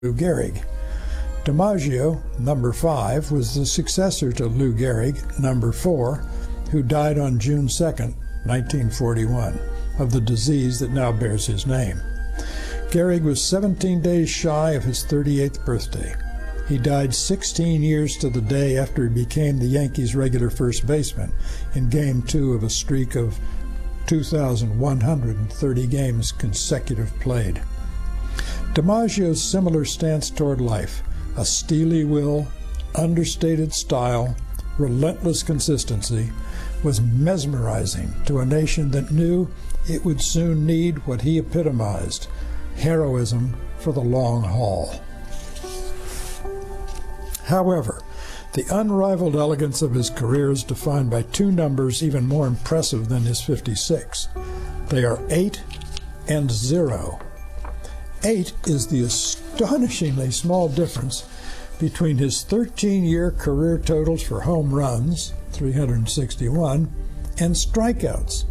Lou Gehrig. DiMaggio, number 5, was the successor to Lou Gehrig, number 4, who died on June 2, 1941, of the disease that now bears his name. Gehrig was 17 days shy of his 38th birthday. He died 16 years to the day after he became the Yankees' regular first baseman in Game 2 of a streak of 2,130 games consecutive played. DiMaggio's similar stance toward life, a steely will, understated style, relentless consistency, was mesmerizing to a nation that knew it would soon need what he epitomized, heroism for the long haul. However, the unrivaled elegance of his career is defined by two numbers even more impressive than his 56. They are 8 and 0. 8 is the astonishingly small difference between his 13-year career totals for home runs, 361, and strikeouts,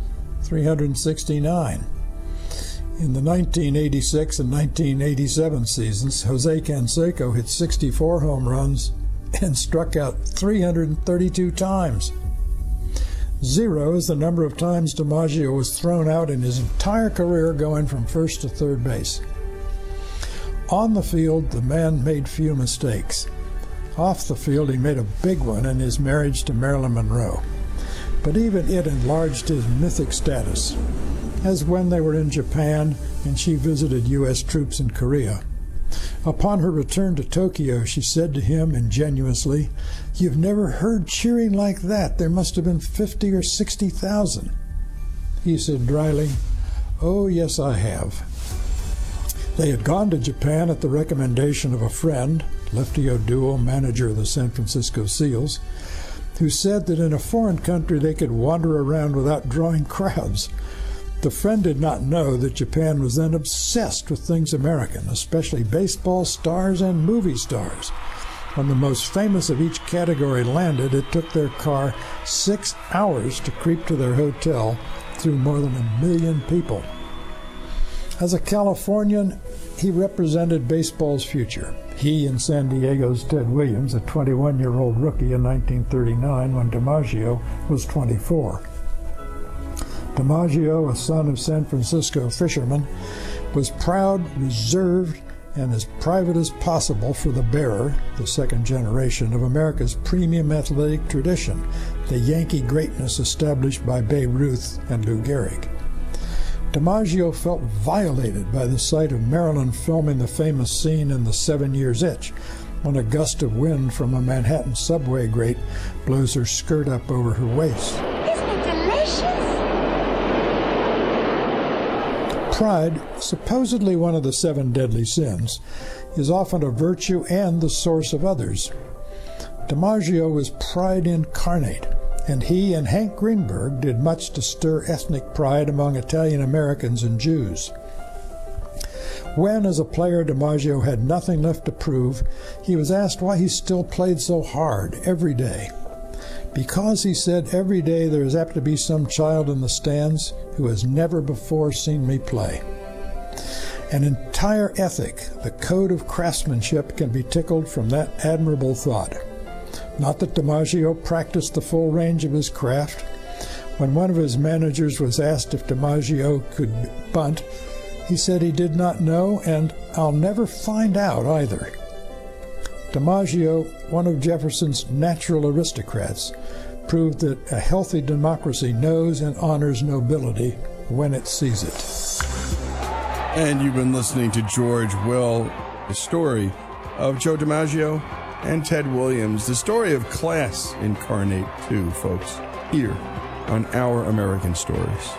369. In the 1986 and 1987 seasons, Jose Canseco hit 64 home runs and struck out 332 times. 0 is the number of times DiMaggio was thrown out in his entire career going from first to third base. On the field, the man made few mistakes. Off the field, he made a big one in his marriage to Marilyn Monroe. But even it enlarged his mythic status, as when they were in Japan and she visited U.S. troops in Korea. Upon her return to Tokyo, she said to him ingenuously, "You've never heard cheering like that. There must have been 50 or 60,000. He said dryly, "Oh, yes, I have." They had gone to Japan at the recommendation of a friend, Lefty O'Doul, manager of the San Francisco Seals, who said that in a foreign country they could wander around without drawing crowds. The friend did not know that Japan was then obsessed with things American, especially baseball stars and movie stars. When the most famous of each category landed, it took their car 6 hours to creep to their hotel through more than 1 million people. As a Californian, he represented baseball's future. He and San Diego's Ted Williams, a 21-year-old rookie in 1939 when DiMaggio was 24. DiMaggio, a son of San Francisco fishermen, was proud, reserved, and as private as possible for the bearer, the second generation of America's premium athletic tradition, the Yankee greatness established by Babe Ruth and Lou Gehrig. DiMaggio felt violated by the sight of Marilyn filming the famous scene in The 7 Years Itch, when a gust of wind from a Manhattan subway grate blows her skirt up over her waist. Isn't it delicious? Pride, supposedly one of the 7 deadly sins, is often a virtue and the source of others. DiMaggio was pride incarnate, and he and Hank Greenberg did much to stir ethnic pride among Italian Americans and Jews. When, as a player, DiMaggio had nothing left to prove, he was asked why he still played so hard every day. Because, he said, every day there is apt to be some child in the stands who has never before seen me play. An entire ethic, the code of craftsmanship, can be tickled from that admirable thought. Not that DiMaggio practiced the full range of his craft. When one of his managers was asked if DiMaggio could bunt, he said he did not know, and I'll never find out either. DiMaggio, one of Jefferson's natural aristocrats, proved that a healthy democracy knows and honors nobility when it sees it. And you've been listening to George Will, the story of Joe DiMaggio and Ted Williams, the story of class incarnate too, folks, here on Our American Stories.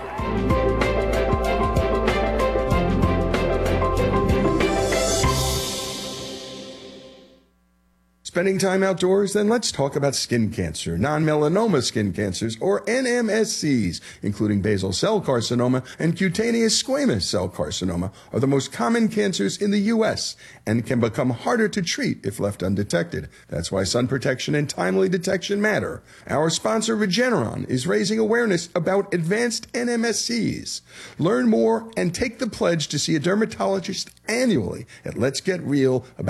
Spending time outdoors? Then let's talk about skin cancer. Non-melanoma skin cancers, or NMSCs, including basal cell carcinoma and cutaneous squamous cell carcinoma, are the most common cancers in the U.S. and can become harder to treat if left undetected. That's why sun protection and timely detection matter. Our sponsor, Regeneron, is raising awareness about advanced NMSCs. Learn more and take the pledge to see a dermatologist annually at Let's Get Real about